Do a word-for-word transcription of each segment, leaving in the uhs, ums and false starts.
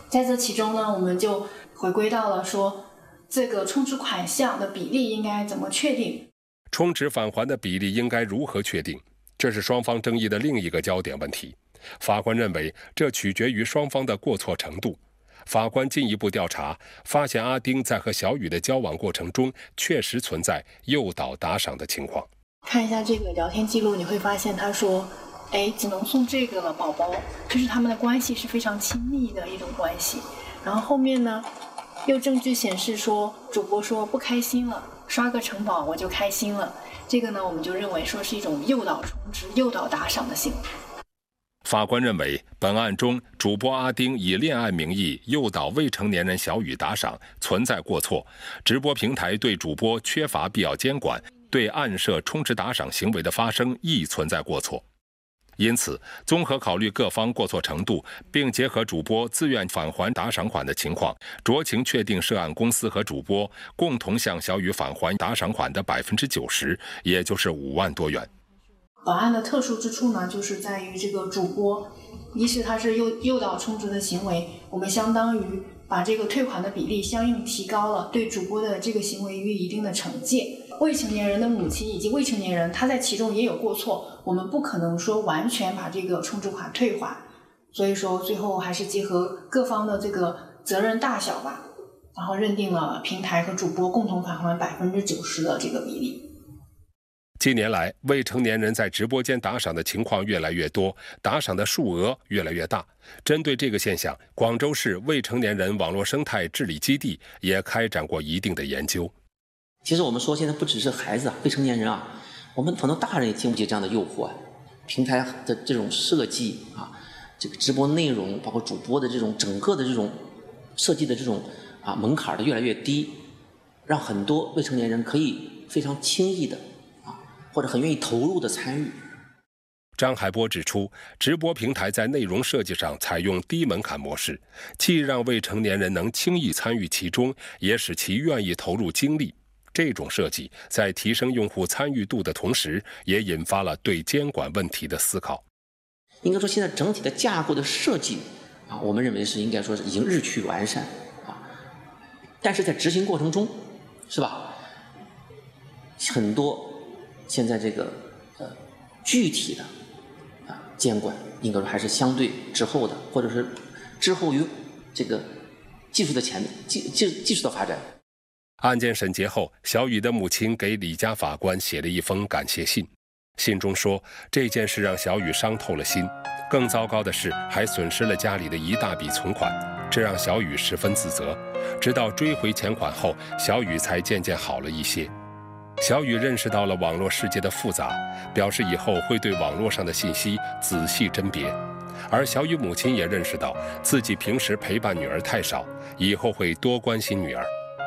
在这其中呢，我们就回归到了说这个充值款项的比例应该怎么确定， 充值返还的比例应该如何确定，这是双方争议的另一个焦点问题。法官认为这取决于双方的过错程度。法官进一步调查，发现阿丁在和小雨的交往过程中确实存在诱导打赏的情况。 看一下这个聊天记录，你会发现他说哎，只能送这个了，宝宝，就是他们的关系是非常亲密的一种关系。然后后面呢，又证据显示说，主播说不开心了，刷个城堡我就开心了。这个呢，我们就认为说是一种诱导充值、诱导打赏的行为。 法官认为，本案中主播阿丁以恋爱名义诱导未成年人小雨打赏存在过错，直播平台对主播缺乏必要监管，对暗设充值打赏行为的发生亦存在过错。因此，综合考虑各方过错程度，并结合主播自愿返还打赏款的情况，酌情确定涉案公司和主播共同向小雨返还打赏款的百分之九十，也就是五万多元。 本案的特殊之处呢，就是在于这个主播，一是他是诱诱导充值的行为，我们相当于把这个退款的比例相应提高了，对主播的这个行为予以一定的惩戒。未成年人的母亲以及未成年人，他在其中也有过错，我们不可能说完全把这个充值款退还，所以说最后还是结合各方的这个责任大小吧，然后认定了平台和主播共同返还百分之九十的这个比例。 近年来，未成年人在直播间打赏的情况越来越多，打赏的数额越来越大。针对这个现象，广州市未成年人网络生态治理基地也开展过一定的研究。 其实我们说，现在不只是孩子啊，未成年人啊，我们很多大人也经不起这样的诱惑啊。平台的这种设计啊，这个直播内容，包括主播的这种整个的这种设计的这种啊门槛的越来越低，让很多未成年人可以非常轻易的。或者很愿意投入的参与。 张海波指出，直播平台在内容设计上采用低门槛模式，既让未成年人能轻易参与其中，也使其愿意投入精力。这种设计在提升用户参与度的同时，也引发了对监管问题的思考。 应该说，现在整体的架构的设计啊，我们认为是应该说是已经日趋完善啊，但是在执行过程中，是吧？很多。现在这个呃具体的啊监管，应该说还是相对滞后的，或者是滞后于这个技术的前面，技技技术的发展。 案件审结后，小雨的母亲给李家法官写了一封感谢信，信中说这件事让小雨伤透了心，更糟糕的是还损失了家里的一大笔存款，这让小雨十分自责。直到追回钱款后，小雨才渐渐好了一些。小雨认识到了网络世界的复杂，表示以后会对网络上的信息仔细甄别。而小雨母亲也认识到自己平时陪伴女儿太少，以后会多关心女儿。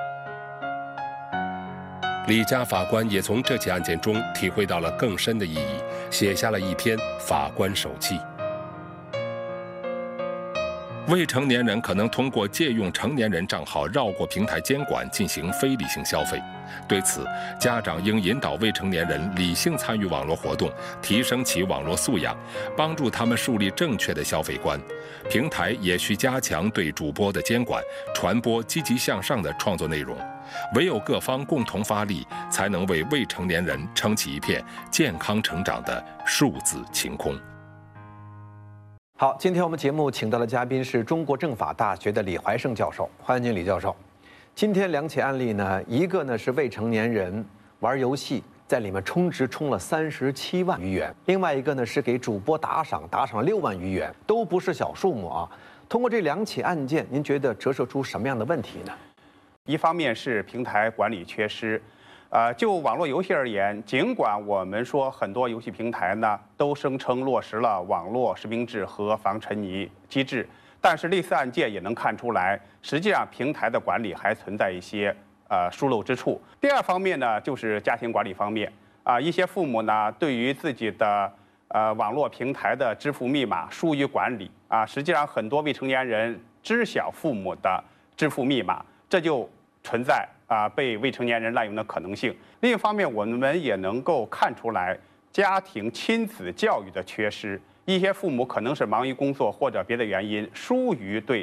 李家法官也从这起案件中体会到了更深的意义，写下了一篇法官手记。未成年人可能通过借用成年人账号绕过平台监管进行非理性消费，对此，家长应引导未成年人理性参与网络活动，提升其网络素养，帮助他们树立正确的消费观。平台也需加强对主播的监管，传播积极向上的创作内容。唯有各方共同发力，才能为未成年人撑起一片健康成长的数字晴空。 好，今天我们节目请到的嘉宾是中国政法大学的李怀胜教授，欢迎您，李教授。今天两起案例呢，一个呢是未成年人玩游戏，在里面充值充了三十七万余元；另外一个呢是给主播打赏，打赏六万余元，都不是小数目啊。通过这两起案件，您觉得折射出什么样的问题呢？ 一方面是平台管理缺失。呃，就网络游戏而言，尽管我们说很多游戏平台呢都声称落实了网络实名制和防沉迷机制，但是类似案件也能看出来，实际上平台的管理还存在一些呃疏漏之处。第二方面呢，就是家庭管理方面啊、呃，一些父母呢对于自己的呃网络平台的支付密码疏于管理啊，实际上很多未成年人知晓父母的支付密码，这就存在啊被未成年人滥用的可能性。另一方面，我们也能够看出来家庭亲子教育的缺失，一些父母可能是忙于工作或者别的原因，疏于对